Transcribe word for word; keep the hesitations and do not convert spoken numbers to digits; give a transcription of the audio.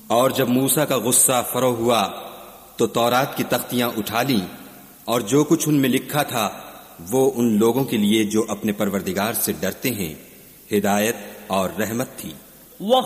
और जब मूसा का गुस्सा फरो हुआ तो तौरात की तख्तियां उठा लीं और जो कुछ उनमें लिखा था वो उन लोगों के लिए जो अपने परवरदिगार से डरते हैं हिदायत और रहमत थी।